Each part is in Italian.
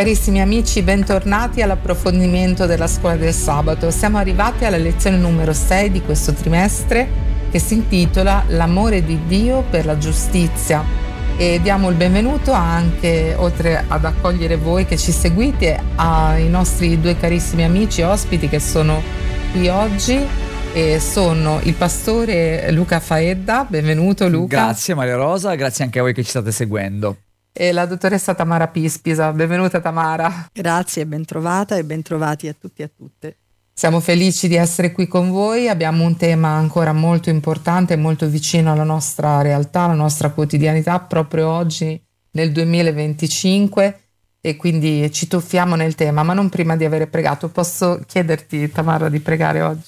Carissimi amici, bentornati all'approfondimento della scuola del sabato. Siamo arrivati alla lezione numero 6 di questo trimestre che si intitola L'amore di Dio per la giustizia e diamo il benvenuto anche, oltre ad accogliere voi che ci seguite, ai nostri due carissimi amici ospiti che sono qui oggi e sono il pastore Luca Faedda. Benvenuto Luca. Grazie Maria Rosa, grazie anche a voi che ci state seguendo. E la dottoressa Tamara Pispisa. Benvenuta Tamara. Grazie, ben trovata e ben trovati a tutti e a tutte. Siamo felici di essere qui con voi. Abbiamo un tema ancora molto importante e molto vicino alla nostra realtà, alla nostra quotidianità, proprio oggi nel 2025, e quindi ci tuffiamo nel tema, ma non prima di avere pregato. Posso chiederti, Tamara, di pregare oggi?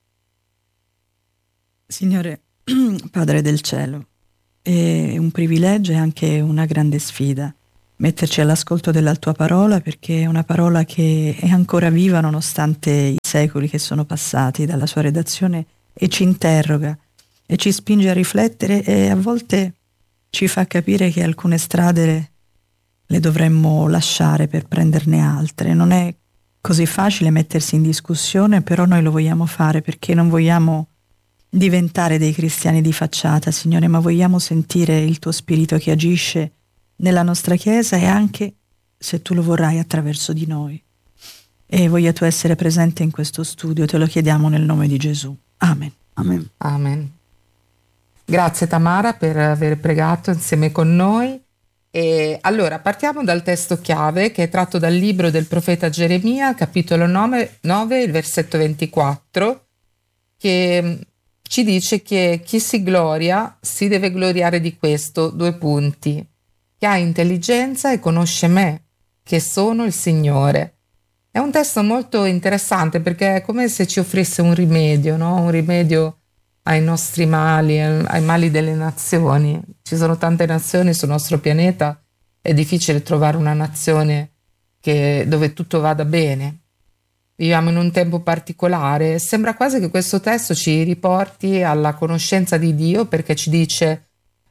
Signore Padre del Cielo, è un privilegio e anche una grande sfida metterci all'ascolto della tua parola, perché è una parola che è ancora viva nonostante i secoli che sono passati dalla sua redazione e ci interroga e ci spinge a riflettere e a volte ci fa capire che alcune strade le dovremmo lasciare per prenderne altre. Non è così facile mettersi in discussione, però noi lo vogliamo fare perché non vogliamo diventare dei cristiani di facciata, Signore, ma vogliamo sentire il tuo spirito che agisce nella nostra Chiesa e anche, se tu lo vorrai, attraverso di noi. E voglia tu essere presente in questo studio, te lo chiediamo nel nome di Gesù. Amen. Amen. Amen. Grazie Tamara per aver pregato insieme con noi. E allora partiamo dal testo chiave che è tratto dal libro del profeta Geremia, capitolo 9, il versetto 24, che ci dice che chi si gloria si deve gloriare di questo, due punti, che ha intelligenza e conosce me, che sono il Signore. È un testo molto interessante perché è come se ci offrisse un rimedio, no? Un rimedio ai nostri mali, ai mali delle nazioni. Ci sono tante nazioni sul nostro pianeta, è difficile trovare una nazione dove tutto vada bene. Viviamo in un tempo particolare, sembra quasi che questo testo ci riporti alla conoscenza di Dio, perché ci dice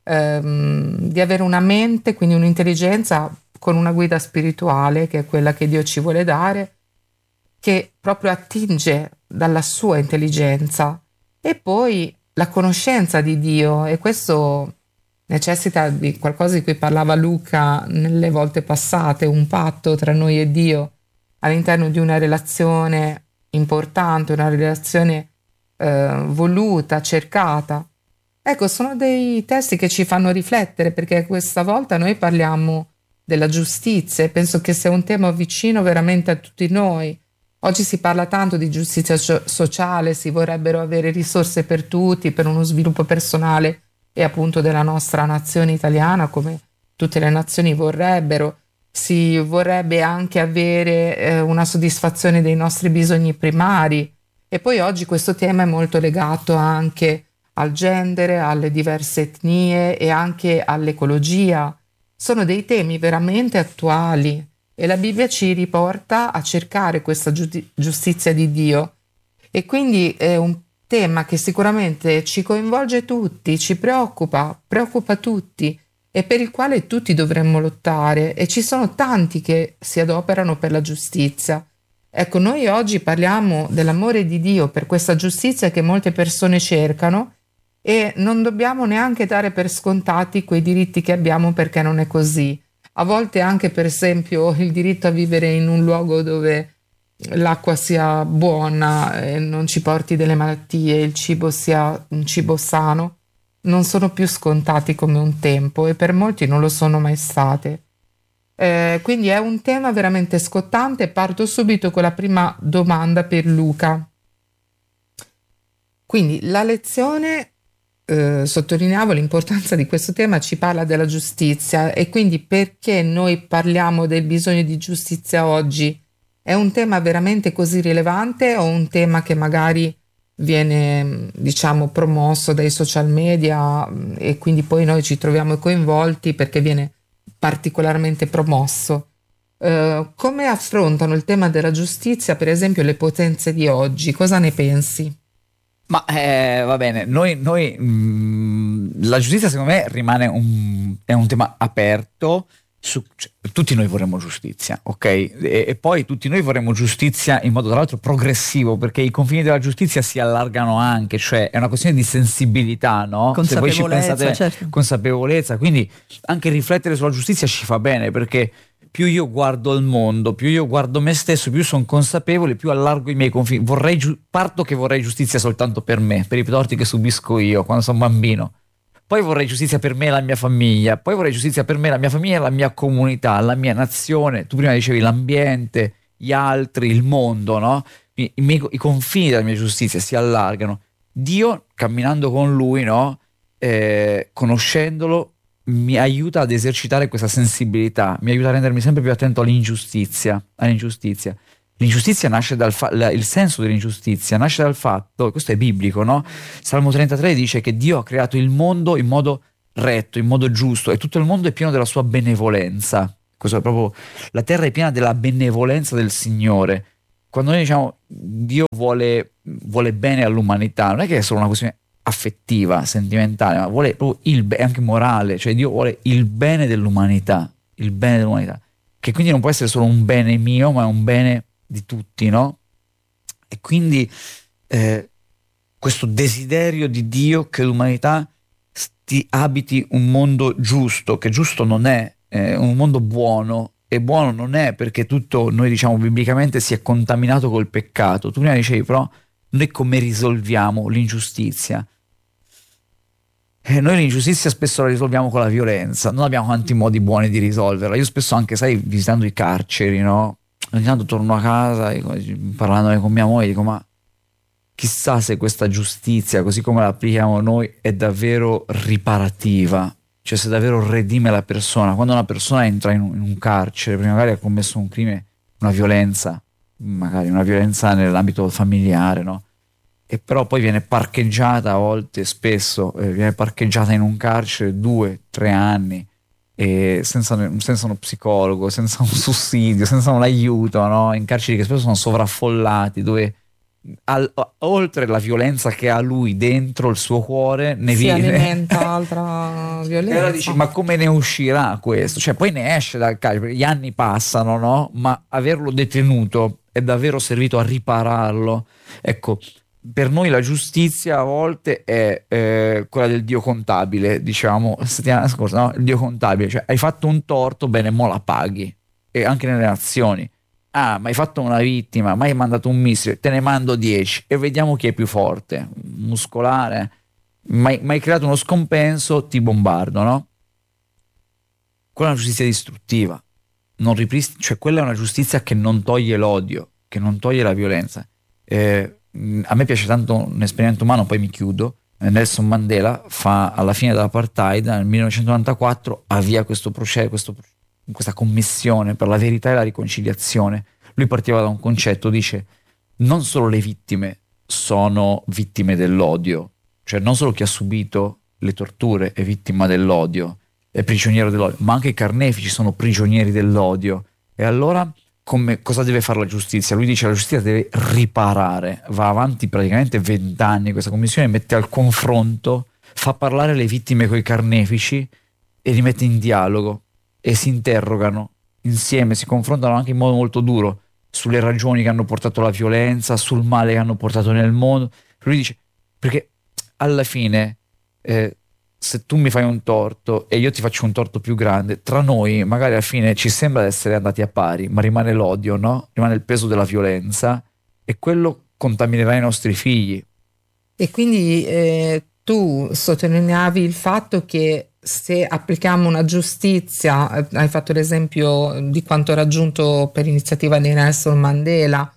di avere una mente, quindi un'intelligenza con una guida spirituale, che è quella che Dio ci vuole dare, che proprio attinge dalla sua intelligenza, e poi la conoscenza di Dio, e questo necessita di qualcosa di cui parlava Luca nelle volte passate, un patto tra noi e Dio all'interno di una relazione importante, una relazione voluta, cercata. Ecco, sono dei testi che ci fanno riflettere, perché questa volta noi parliamo della giustizia e penso che sia un tema vicino veramente a tutti noi. Oggi si parla tanto di giustizia sociale, si vorrebbero avere risorse per tutti, per uno sviluppo personale e appunto della nostra nazione italiana, come tutte le nazioni vorrebbero. Si vorrebbe anche avere una soddisfazione dei nostri bisogni primari, e poi oggi questo tema è molto legato anche al gender, alle diverse etnie e anche all'ecologia. Sono dei temi veramente attuali e la Bibbia ci riporta a cercare questa giustizia di Dio, e quindi è un tema che sicuramente ci coinvolge tutti, ci preoccupa tutti, e per il quale tutti dovremmo lottare, e ci sono tanti che si adoperano per la giustizia. Ecco, noi oggi parliamo dell'amore di Dio per questa giustizia che molte persone cercano, e non dobbiamo neanche dare per scontati quei diritti che abbiamo, perché non è così. A volte anche, per esempio, il diritto a vivere in un luogo dove l'acqua sia buona e non ci porti delle malattie, il cibo sia un cibo sano, non sono più scontati come un tempo, e per molti non lo sono mai state. Quindi è un tema veramente scottante. Parto subito con la prima domanda per Luca. Quindi la lezione, sottolineavo l'importanza di questo tema, ci parla della giustizia, e quindi perché noi parliamo del bisogno di giustizia oggi? È un tema veramente così rilevante, o un tema che magari viene, diciamo, promosso dai social media e quindi poi noi ci troviamo coinvolti perché viene particolarmente promosso? Come affrontano il tema della giustizia, per esempio, le potenze di oggi? Cosa ne pensi? Ma va bene, la giustizia secondo me rimane è un tema aperto, Cioè, tutti noi vorremmo giustizia, ok? E poi tutti noi vorremmo giustizia in modo tra l'altro progressivo, perché i confini della giustizia si allargano anche, cioè è una questione di sensibilità, no? Se voi ci pensate, certo. consapevolezza, quindi anche riflettere sulla giustizia ci fa bene, perché più io guardo il mondo, più io guardo me stesso, più sono consapevole, più allargo i miei confini. Parto che vorrei giustizia soltanto per me, per i torti che subisco io quando sono bambino. Poi vorrei giustizia per me e la mia famiglia, poi vorrei giustizia per me, la mia famiglia e la mia comunità, la mia nazione. Tu prima dicevi l'ambiente, gli altri, il mondo, no? I confini della mia giustizia si allargano. Dio, camminando con lui, no? Conoscendolo, mi aiuta ad esercitare questa sensibilità, mi aiuta a rendermi sempre più attento all'ingiustizia. L'ingiustizia nasce il senso dell'ingiustizia nasce dal fatto, questo è biblico, no? Salmo 33 dice che Dio ha creato il mondo in modo retto, in modo giusto, e tutto il mondo è pieno della sua benevolenza. Questo è proprio, la terra è piena della benevolenza del Signore. Quando noi diciamo Dio vuole bene all'umanità, non è che è solo una questione affettiva, sentimentale, ma vuole proprio anche morale, cioè Dio vuole il bene dell'umanità, che quindi non può essere solo un bene mio, ma è un bene di tutti, no? E quindi questo desiderio di Dio che l'umanità abiti un mondo giusto, che giusto non è, un mondo buono, e buono non è perché tutto, noi diciamo biblicamente, si è contaminato col peccato. Tu prima dicevi, però, noi come risolviamo l'ingiustizia? Noi l'ingiustizia spesso la risolviamo con la violenza, non abbiamo tanti modi buoni di risolverla. Io spesso anche, sai, visitando i carceri, no? Ogni tanto torno a casa parlandone con mia moglie, dico, ma chissà se questa giustizia, così come la applichiamo noi, è davvero riparativa, cioè se davvero redime la persona. Quando una persona entra in un carcere, perché magari ha commesso un crimine, una violenza, magari una violenza nell'ambito familiare, no? E però poi viene parcheggiata, a volte, spesso, viene parcheggiata in un carcere 2-3 anni, e senza uno psicologo, senza un sussidio, senza un aiuto, no? In carceri che spesso sono sovraffollati, dove oltre la violenza che ha lui dentro il suo cuore, ne si viene alimenta altra violenza. E allora dici, ma come ne uscirà questo? Cioè poi ne esce dal carcere, gli anni passano, no? Ma averlo detenuto è davvero servito a ripararlo. Ecco, per noi la giustizia a volte è quella del Dio contabile, diciamo, settimana scorsa, no? Il Dio contabile, cioè hai fatto un torto, bene, mo la paghi. E anche nelle nazioni. Ah, ma hai fatto una vittima, ma hai mandato un missile, te ne mando 10 e vediamo chi è più forte, muscolare, ma hai creato uno scompenso, ti bombardo, no? Quella è una giustizia distruttiva, cioè quella è una giustizia che non toglie l'odio, che non toglie la violenza. A me piace tanto un esperimento umano, poi mi chiudo. Nelson Mandela alla fine dell'apartheid nel 1994 avvia questo processo, questa commissione per la verità e la riconciliazione. Lui partiva da un concetto, dice: non solo le vittime sono vittime dell'odio, cioè non solo chi ha subito le torture è vittima dell'odio, è prigioniero dell'odio, ma anche i carnefici sono prigionieri dell'odio. E allora cosa deve fare la giustizia? Lui dice: la giustizia deve riparare. Va avanti praticamente 20 anni questa commissione, mette al confronto, fa parlare le vittime coi carnefici e li mette in dialogo e si interrogano insieme, si confrontano anche in modo molto duro sulle ragioni che hanno portato alla violenza, sul male che hanno portato nel mondo. Lui dice, perché alla fine se tu mi fai un torto e io ti faccio un torto più grande, tra noi magari alla fine ci sembra di essere andati a pari, ma rimane l'odio, no? Rimane il peso della violenza, e quello contaminerà i nostri figli. E quindi tu sottolineavi il fatto che se applichiamo una giustizia, hai fatto l'esempio di quanto raggiunto per iniziativa di Nelson Mandela,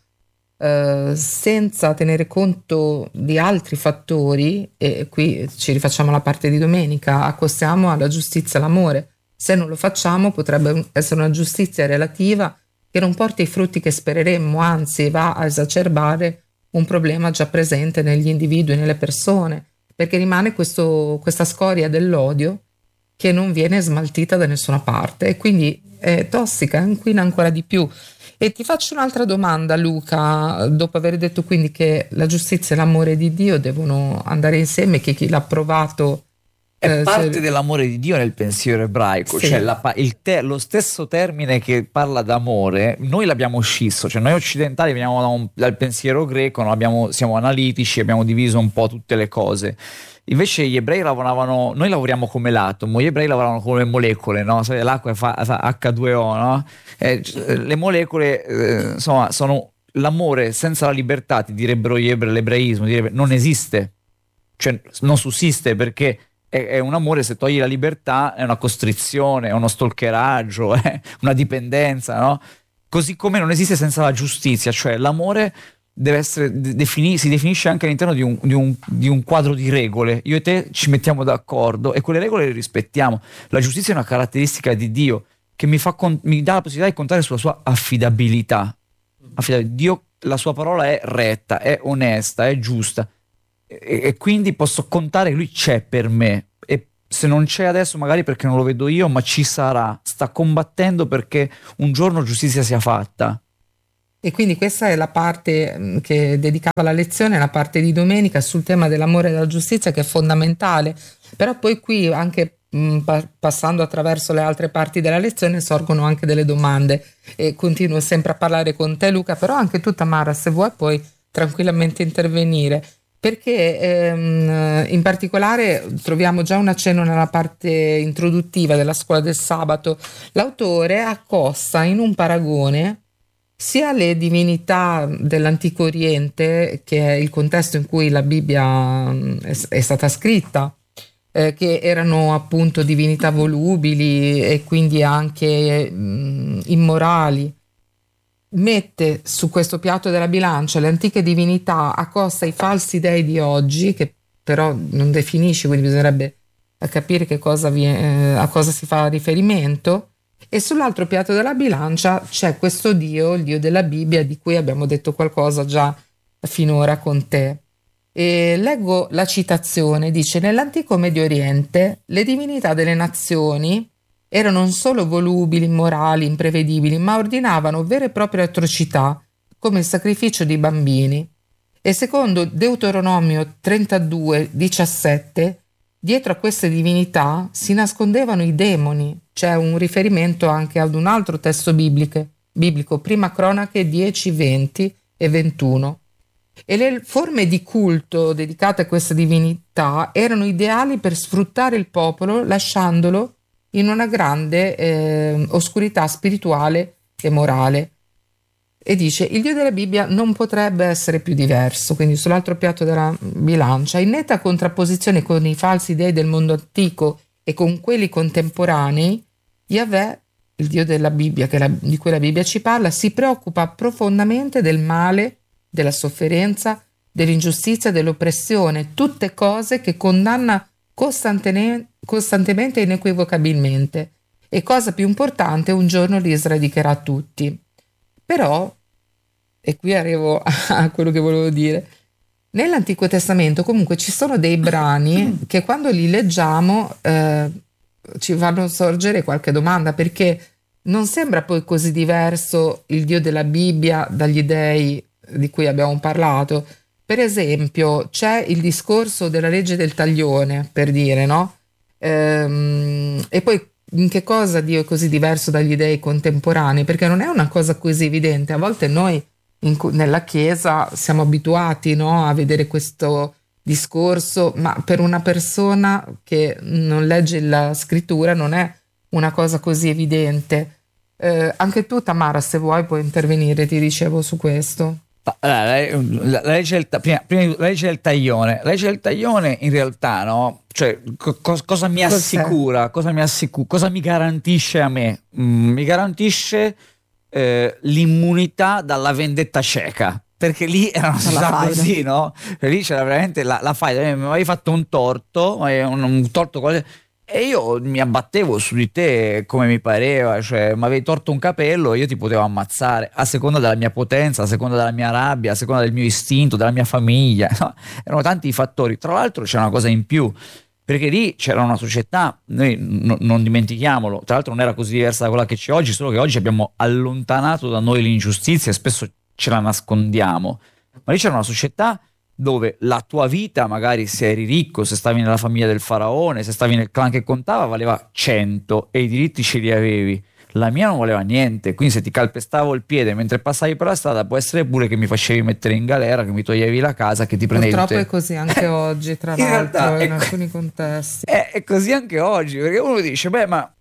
senza tenere conto di altri fattori, e qui ci rifacciamo la parte di domenica, accostiamo alla giustizia l'amore. Se non lo facciamo potrebbe essere una giustizia relativa che non porta i frutti che spereremmo, anzi va a esacerbare un problema già presente negli individui, nelle persone, perché rimane questa scoria dell'odio che non viene smaltita da nessuna parte e quindi è tossica, inquina ancora di più. E ti faccio un'altra domanda, Luca, dopo aver detto quindi che la giustizia e l'amore di Dio devono andare insieme, che chi l'ha provato È parte dell'amore di Dio nel pensiero ebraico, sì. cioè lo stesso termine che parla d'amore, noi l'abbiamo scisso, cioè noi occidentali veniamo dal pensiero greco, siamo analitici, abbiamo diviso un po' tutte le cose. Invece gli ebrei noi lavoriamo come l'atomo, gli ebrei lavoravano come molecole, no? L'acqua fa H2O, no? Le molecole, insomma, sono l'amore senza la libertà, ti direbbero gli ebrei, l'ebraismo direbbe, non esiste, cioè non sussiste, perché è un amore, se togli la libertà è una costrizione, è uno stalkeraggio, è una dipendenza, no? Così come non esiste senza la giustizia, cioè l'amore deve essere si definisce anche all'interno di un quadro di regole. Io e te ci mettiamo d'accordo e quelle regole le rispettiamo. La giustizia è una caratteristica di Dio che mi dà la possibilità di contare sulla sua affidabilità. Dio, la sua parola è retta, è onesta, è giusta. E quindi posso contare che lui c'è per me, e se non c'è adesso magari perché non lo vedo io, ma ci sarà, sta combattendo perché un giorno giustizia sia fatta. E quindi questa è la parte che dedicava la lezione, la parte di domenica sul tema dell'amore e della giustizia, che è fondamentale. Però poi qui anche passando attraverso le altre parti della lezione sorgono anche delle domande, e continuo sempre a parlare con te, Luca, però anche tu, Tamara, se vuoi puoi tranquillamente intervenire, perché in particolare troviamo già un accenno nella parte introduttiva della scuola del sabato. L'autore accosta in un paragone sia le divinità dell'Antico Oriente, che è il contesto in cui la Bibbia è stata scritta, che erano appunto divinità volubili e quindi anche immorali. Mette su questo piatto della bilancia le antiche divinità, accosta i falsi dei di oggi, che però non definisce, quindi bisognerebbe capire a cosa si fa riferimento, e sull'altro piatto della bilancia c'è questo Dio, il Dio della Bibbia, di cui abbiamo detto qualcosa già finora con te. E leggo la citazione, dice: nell'antico Medio Oriente le divinità delle nazioni erano non solo volubili, immorali, imprevedibili, ma ordinavano vere e proprie atrocità, come il sacrificio di bambini. E secondo Deuteronomio 32:17, dietro a queste divinità si nascondevano i demoni. C'è un riferimento anche ad un altro testo biblico, Prima Cronache 10, 20 e 21. E le forme di culto dedicate a queste divinità erano ideali per sfruttare il popolo, lasciandolo in una grande oscurità spirituale e morale. E dice: il Dio della Bibbia non potrebbe essere più diverso. Quindi sull'altro piatto della bilancia, in netta contrapposizione con i falsi dei del mondo antico e con quelli contemporanei, Yahweh, il Dio della Bibbia, di cui la Bibbia ci parla, si preoccupa profondamente del male, della sofferenza, dell'ingiustizia, dell'oppressione, tutte cose che condanna costantemente e inequivocabilmente. E cosa più importante, un giorno li sradicherà a tutti. Però, e qui arrivo a quello che volevo dire, nell'Antico Testamento comunque ci sono dei brani che quando li leggiamo ci fanno sorgere qualche domanda, perché non sembra poi così diverso il Dio della Bibbia dagli dei di cui abbiamo parlato. Per esempio c'è il discorso della legge del taglione, per dire, no? E poi in che cosa Dio è così diverso dagli dei contemporanei? Perché non è una cosa così evidente. A volte noi nella Chiesa siamo abituati, no, a vedere questo discorso, ma per una persona che non legge la scrittura non è una cosa così evidente. Anche tu, Tamara, se vuoi puoi intervenire, ti dicevo su questo. La legge del taglione. La legge del taglione in realtà, no? Cioè, cosa mi assicura? Cosa mi garantisce a me? Mi garantisce l'immunità dalla vendetta cieca. Perché lì era una società così, no? Lì c'era veramente la faida. Mi avevi fatto un torto, un torto quasi. E io mi abbattevo su di te come mi pareva, cioè mi avevi torto un capello, io ti potevo ammazzare a seconda della mia potenza, a seconda della mia rabbia, a seconda del mio istinto, della mia famiglia, no? Erano tanti i fattori. Tra l'altro c'era una cosa in più, perché lì c'era una società, noi non dimentichiamolo, tra l'altro non era così diversa da quella che c'è oggi, solo che oggi abbiamo allontanato da noi l'ingiustizia e spesso ce la nascondiamo, ma lì c'era una società dove la tua vita, magari se eri ricco, se stavi nella famiglia del faraone, se stavi nel clan che contava, valeva 100 e i diritti ce li avevi. La mia non valeva niente, quindi se ti calpestavo il piede mentre passavi per la strada, può essere pure che mi facevi mettere in galera, che mi toglievi la casa, che ti prendevi. Purtroppo è così anche oggi, tra l'altro, in alcuni contesti. È così anche oggi, perché uno dice, beh, ma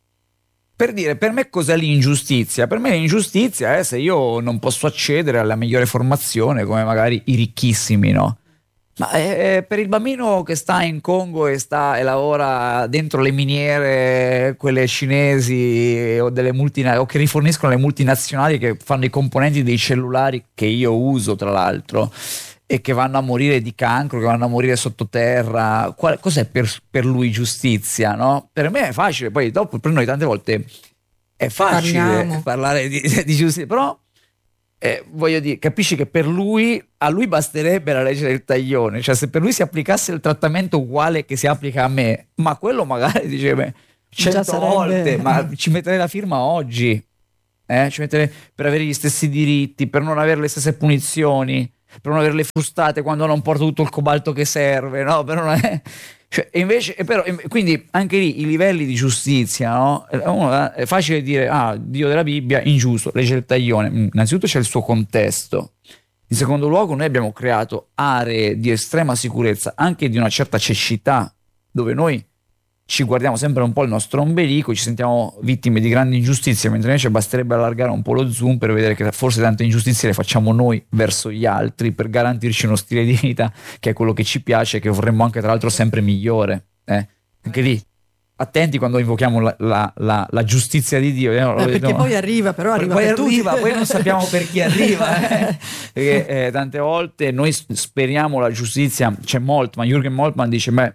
per me cos'è l'ingiustizia? Per me l'ingiustizia è se io non posso accedere alla migliore formazione come magari i ricchissimi, no? Ma per il bambino che sta in Congo e lavora dentro le miniere, quelle cinesi o o che riforniscono le multinazionali che fanno i componenti dei cellulari che io uso, tra l'altro, e che vanno a morire di cancro, che vanno a morire sottoterra, cos'è per lui giustizia, no? Per me è facile, poi dopo per noi tante volte è facile parlare di giustizia, però voglio dire, capisci che a lui basterebbe la legge del taglione, cioè se per lui si applicasse il trattamento uguale che si applica a me, ma quello magari dice 100 volte, ma ci metterei la firma oggi, ci metterei per avere gli stessi diritti, per non avere le stesse punizioni, per non averle frustate quando non porto tutto il cobalto che serve, no? Per non cioè, e invece, però, quindi anche lì i livelli di giustizia, no? È facile dire, Dio della Bibbia, ingiusto, legge del taglione. Innanzitutto c'è il suo contesto. In secondo luogo noi abbiamo creato aree di estrema sicurezza, anche di una certa cecità, dove noi ci guardiamo sempre un po' il nostro ombelico, ci sentiamo vittime di grandi ingiustizie, mentre invece basterebbe allargare un po' lo zoom per vedere che forse tante ingiustizie le facciamo noi verso gli altri per garantirci uno stile di vita che è quello che ci piace e che vorremmo anche tra l'altro sempre migliore. Anche lì attenti quando invochiamo la giustizia di Dio, perché poi arriva, però arriva poi per tutti. Poi non sappiamo per chi arriva, perché tante volte noi speriamo la giustizia. C'è Jürgen Moltmann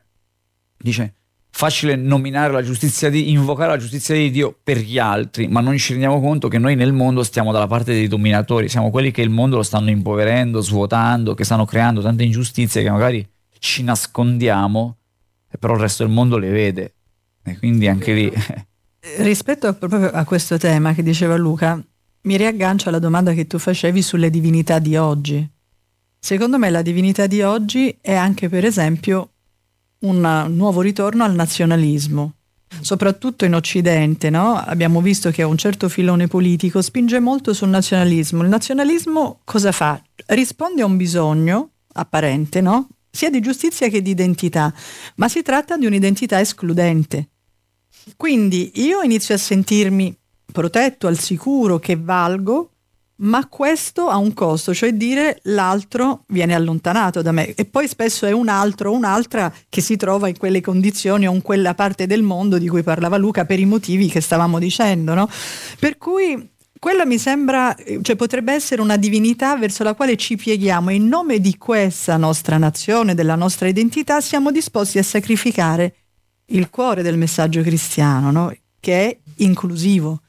dice facile nominare la giustizia invocare la giustizia di Dio per gli altri, ma non ci rendiamo conto che noi nel mondo stiamo dalla parte dei dominatori, siamo quelli che il mondo lo stanno impoverendo, svuotando, che stanno creando tante ingiustizie che magari ci nascondiamo, però il resto del mondo le vede, e quindi anche lì rispetto proprio a questo tema che diceva Luca, mi riaggancio alla domanda che tu facevi sulle divinità di oggi. Secondo me la divinità di oggi è anche, per esempio, un nuovo ritorno al nazionalismo, soprattutto in Occidente, no? Abbiamo visto che un certo filone politico spinge molto sul nazionalismo. Il nazionalismo cosa fa? Risponde a un bisogno apparente, no? Sia di giustizia che di identità, ma si tratta di un'identità escludente. Quindi io inizio a sentirmi protetto, al sicuro, che valgo, ma questo ha un costo, cioè dire l'altro viene allontanato da me, e poi spesso è un altro o un'altra che si trova in quelle condizioni o in quella parte del mondo di cui parlava Luca per i motivi che stavamo dicendo, no? Per cui quella mi sembra, cioè potrebbe essere una divinità verso la quale ci pieghiamo e in nome di questa nostra nazione, della nostra identità, siamo disposti a sacrificare il cuore del messaggio cristiano, no? Che è inclusivo,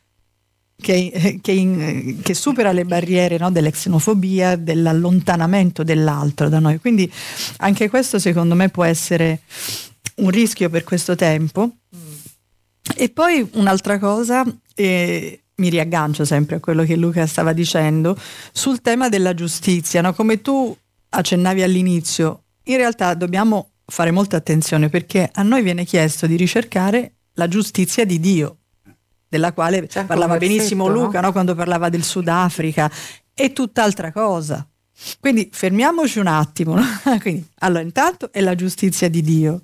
che supera le barriere, no? Della xenofobia, dell'allontanamento dell'altro da noi. Quindi anche questo secondo me può essere un rischio per questo tempo. E poi un'altra cosa, mi riaggancio sempre a quello che Luca stava dicendo sul tema della giustizia, no? Come tu accennavi all'inizio, in realtà dobbiamo fare molta attenzione, perché a noi viene chiesto di ricercare la giustizia di Dio, della quale parlava benissimo Luca, no? Quando parlava del Sudafrica, è tutt'altra cosa. Quindi fermiamoci un attimo, no? Quindi, allora, intanto è la giustizia di Dio.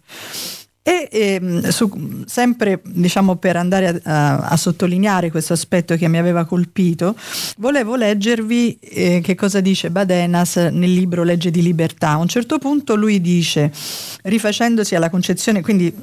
E sempre, diciamo, per andare a sottolineare questo aspetto che mi aveva colpito, volevo leggervi che cosa dice Badenas nel libro Legge di Libertà. A un certo punto lui dice, rifacendosi alla concezione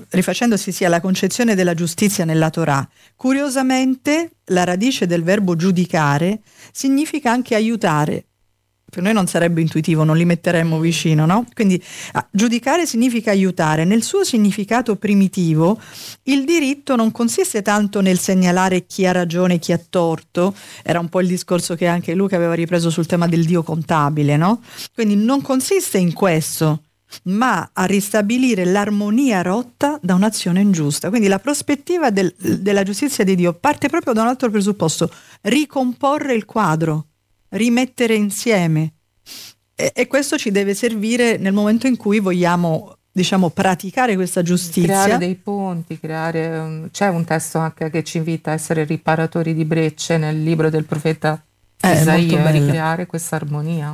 della giustizia nella Torah, curiosamente la radice del verbo giudicare significa anche aiutare. Per noi non sarebbe intuitivo, non li metteremmo vicino, no? Quindi giudicare significa aiutare. Nel suo significato primitivo, il diritto non consiste tanto nel segnalare chi ha ragione e chi ha torto, era un po' il discorso che anche Luca aveva ripreso sul tema del Dio contabile, no? Quindi non consiste in questo, ma a ristabilire l'armonia rotta da un'azione ingiusta. Quindi la prospettiva della giustizia di Dio parte proprio da un altro presupposto: ricomporre il quadro, rimettere insieme. E questo ci deve servire nel momento in cui vogliamo, diciamo, praticare questa giustizia. Creare dei ponti, c'è un testo anche che ci invita a essere riparatori di brecce nel libro del profeta Isaia, a ricreare questa armonia.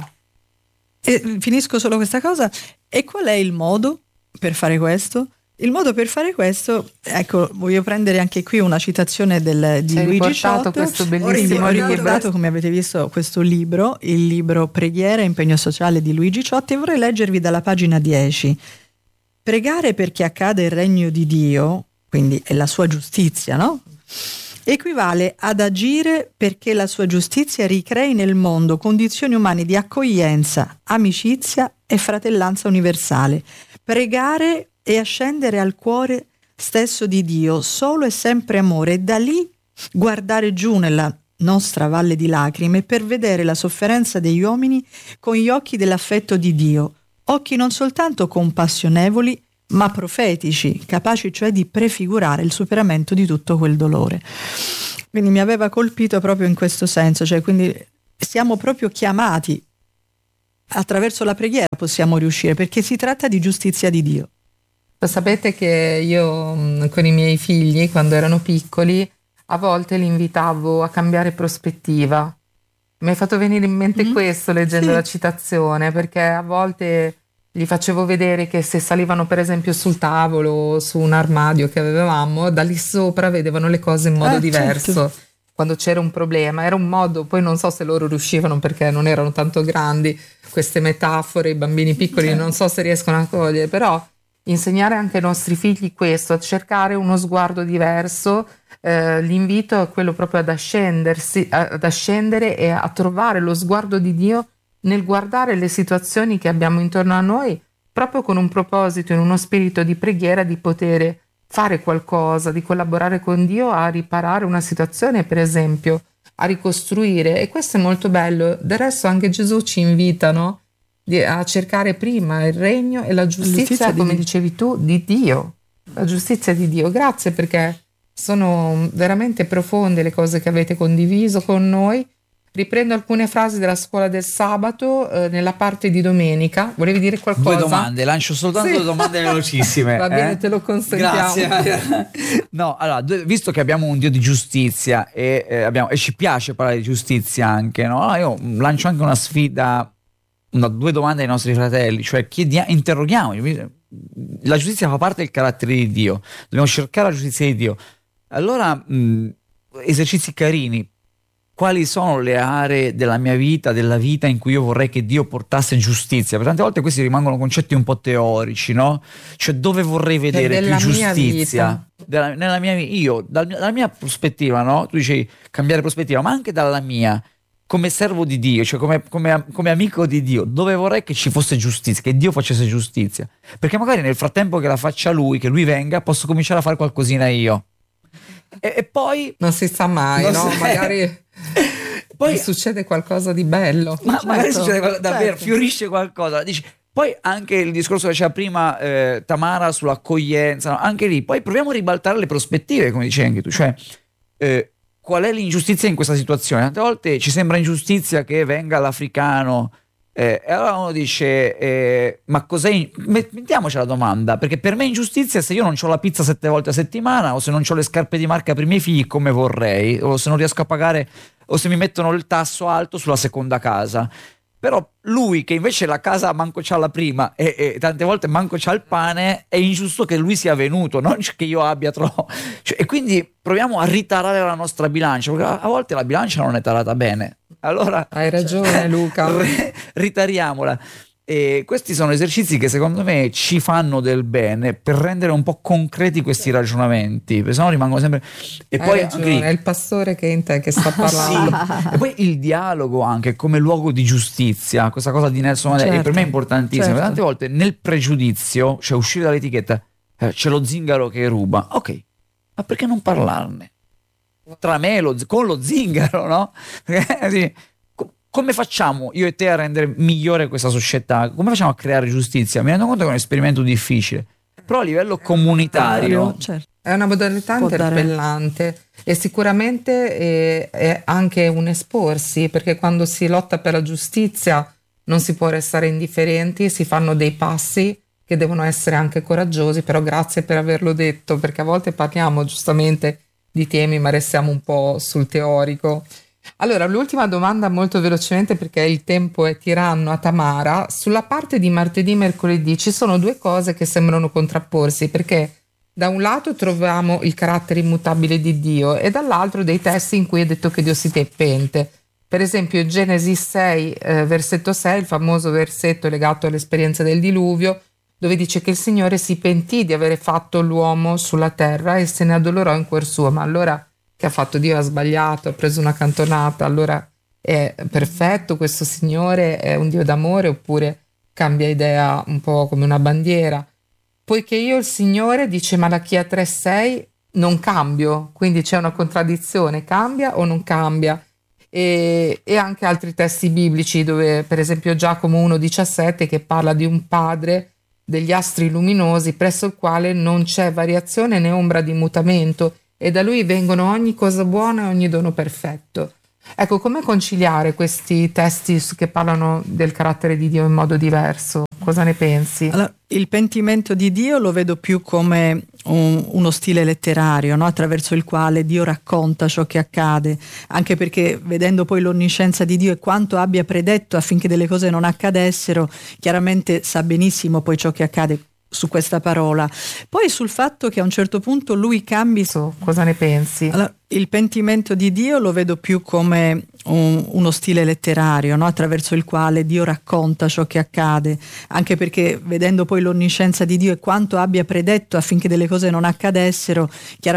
E finisco solo questa cosa. E qual è il modo per fare questo? Il modo per fare questo, ecco, voglio prendere anche qui una citazione di Luigi Ciotto. Questo bellissimo ho ricordato, come avete visto, questo libro, il libro Preghiera e impegno sociale di Luigi Ciotto, e vorrei leggervi dalla pagina 10. Pregare perché accada il regno di Dio, quindi è la sua giustizia, no? Equivale ad agire perché la sua giustizia ricrei nel mondo condizioni umane di accoglienza, amicizia e fratellanza universale. Pregare e ascendere al cuore stesso di Dio, solo e sempre amore, e da lì guardare giù nella nostra valle di lacrime per vedere la sofferenza degli uomini con gli occhi dell'affetto di Dio, occhi non soltanto compassionevoli ma profetici, capaci cioè di prefigurare il superamento di tutto quel dolore. Quindi mi aveva colpito proprio in questo senso, cioè quindi siamo proprio chiamati, attraverso la preghiera possiamo riuscire, perché si tratta di giustizia di Dio. Lo sapete che io con i miei figli, quando erano piccoli, a volte li invitavo a cambiare prospettiva. Mi è fatto venire in mente questo leggendo la citazione, perché a volte gli facevo vedere che se salivano per esempio sul tavolo o su un armadio che avevamo, da lì sopra vedevano le cose in modo diverso. Certo. Quando c'era un problema, era un modo, poi non so se loro riuscivano perché non erano tanto grandi, queste metafore, i bambini piccoli non so se riescono a cogliere, però insegnare anche ai nostri figli questo, a cercare uno sguardo diverso. L'invito è quello proprio ad ascendere e a trovare lo sguardo di Dio nel guardare le situazioni che abbiamo intorno a noi, proprio con un proposito, in uno spirito di preghiera, di poter fare qualcosa, di collaborare con Dio a riparare una situazione, per esempio, a ricostruire. E questo è molto bello. Del resto anche Gesù ci invita, no? A cercare prima il regno e la giustizia, come dicevi tu, di Dio. La giustizia di Dio. Grazie, perché sono veramente profonde le cose che avete condiviso con noi. Riprendo alcune frasi della scuola del sabato nella parte di domenica. Volevi dire qualcosa? 2 domande, lancio soltanto 2 domande velocissime. Va bene, te lo consentiamo. Grazie. No, allora, visto che abbiamo un Dio di giustizia e ci piace parlare di giustizia anche, no? Io lancio anche una sfida, 2 domande ai nostri fratelli, cioè interroghiamo. La giustizia fa parte del carattere di Dio, dobbiamo cercare la giustizia di Dio. Allora, esercizi carini. Quali sono le aree della mia vita, della vita in cui io vorrei che Dio portasse giustizia? Per tante volte questi rimangono concetti un po' teorici, no? Cioè, dove vorrei vedere più giustizia? Nella mia vita. Io, dalla mia prospettiva, no? Tu dici cambiare prospettiva, ma anche dalla mia, come servo di Dio, cioè come amico di Dio, dove vorrei che ci fosse giustizia, che Dio facesse giustizia. Perché magari nel frattempo che la faccia Lui, che Lui venga, posso cominciare a fare qualcosina io. E poi... Non si sa mai, no? Magari... Poi succede qualcosa di bello, magari succede davvero, certo. Fiorisce qualcosa. Dici, poi anche il discorso che c'era prima Tamara sull'accoglienza, no? Anche lì poi proviamo a ribaltare le prospettive, come dicevi anche tu, cioè qual è l'ingiustizia in questa situazione? Tante volte ci sembra ingiustizia che venga l'africano e allora uno dice ma cos'è? Mettiamoci la domanda, perché per me è ingiustizia se io non ho la pizza 7 volte a settimana, o se non ho le scarpe di marca per i miei figli come vorrei, o se non riesco a pagare, o se mi mettono il tasso alto sulla seconda casa. Però lui che invece la casa manco c'ha la prima e tante volte manco c'ha il pane, è ingiusto che lui sia venuto, non che io abbia troppo, e quindi proviamo a ritarare la nostra bilancia, perché a volte la bilancia non è tarata bene. Allora hai ragione, Luca. Ritariamola. E questi sono esercizi che secondo me ci fanno del bene per rendere un po' concreti questi ragionamenti, perché sennò rimangono sempre. E hai poi ragione, è il pastore che è in te che sta parlando. Sì. E poi il dialogo anche come luogo di giustizia, questa cosa di Nelson Mandela, certo, per me è importantissima. Certo. Tante volte nel pregiudizio, cioè uscire dall'etichetta, c'è lo zingaro che ruba. Ok, ma perché non parlarne? Tra me con lo zingaro, no? Sì. Come facciamo io e te a rendere migliore questa società? Come facciamo a creare giustizia? Mi rendo conto che è un esperimento difficile, però a livello comunitario certo. È una modalità interpellante e sicuramente è anche un esporsi, perché quando si lotta per la giustizia non si può restare indifferenti, si fanno dei passi che devono essere anche coraggiosi, però grazie per averlo detto, perché a volte parliamo giustamente di temi ma restiamo un po' sul teorico. Allora, l'ultima domanda molto velocemente perché il tempo è tiranno a Tamara. Sulla parte di martedì, mercoledì ci sono due cose che sembrano contrapporsi, perché da un lato troviamo il carattere immutabile di Dio e dall'altro dei testi in cui è detto che Dio si pente. Per esempio Genesi 6, versetto 6, il famoso versetto legato all'esperienza del diluvio, dove dice che il Signore si pentì di avere fatto l'uomo sulla terra e se ne addolorò in cuor suo. Ma allora che ha fatto Dio? Ha sbagliato, ha preso una cantonata, allora è perfetto questo Signore, è un Dio d'amore oppure cambia idea un po' come una bandiera? Poiché io il Signore, dice Malachia 3,6, non cambio, quindi c'è una contraddizione, cambia o non cambia? E anche altri testi biblici dove per esempio Giacomo 1,17 che parla di un padre degli astri luminosi presso il quale non c'è variazione né ombra di mutamento e da lui vengono ogni cosa buona e ogni dono perfetto. Ecco, come conciliare questi testi che parlano del carattere di Dio in modo diverso? Cosa ne pensi? Allora, il pentimento di Dio lo vedo più come uno stile letterario, no? Attraverso il quale Dio racconta ciò che accade, anche perché vedendo poi l'onniscienza di Dio e quanto abbia predetto affinché delle cose non accadessero, chiaramente sa benissimo poi ciò che accade su questa parola. Poi sul fatto che a un certo punto lui cambi. Cosa ne pensi? Allora, il pentimento di Dio lo vedo più come uno stile letterario, no? Attraverso il quale Dio racconta ciò che accade, anche perché vedendo poi l'onniscienza di Dio e quanto abbia predetto affinché delle cose non accadessero, chiaramente